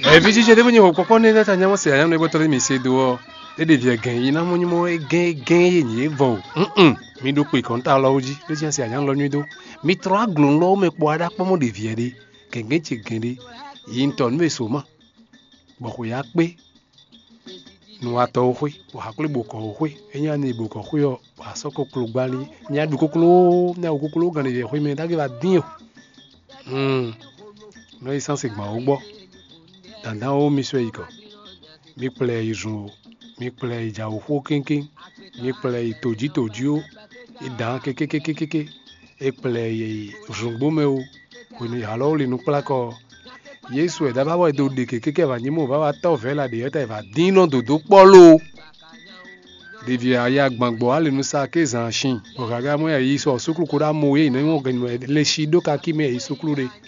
E vi je devoni ho popone da tanya mo se ayan ne botore mi se do e de vie gan yi na mo nyimo e gan yi ni vo mi do pe kon ta lo oji lo je se ayan lo nyu do mi tro aglun lo me po ada pomo de vie de kengen che gende yi nton me so ma bo ko ya pe nu ato hwe bo hakle bo ko hwe enya ni bo ko hwe o aso ko klo gbali nya du ko klo na ko klo gan de hwe me da ge ba din o no yi san sigma o gbo dandan o mi so iko mi ple izun mi ple ija ofo kinkin mi ple toji o idan kekekekeke e ple zungbo me o kuni halo le nu pla ko Yesu e da ba wa do de kekeke ba ni mo ba wa to ve la de eta va din no dodo polo de via ya gbangbo ale nu sa ke zan shin o gaga mo ya yi so suklu ko da mo ye no mo gan le shi do ka ki me yi suklu re